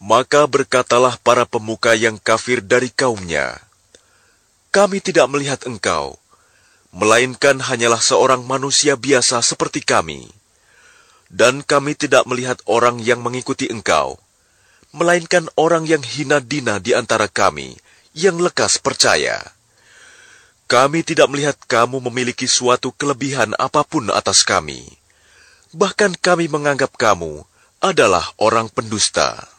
Maka berkatalah para pemuka yang kafir dari kaumnya, "Kami tidak melihat engkau, melainkan hanyalah seorang manusia biasa seperti kami. Dan kami tidak melihat orang yang mengikuti engkau, melainkan orang yang hina dina di antara kami, yang lekas percaya. Kami tidak melihat kamu memiliki suatu kelebihan apapun atas kami. Bahkan kami menganggap kamu adalah orang pendusta."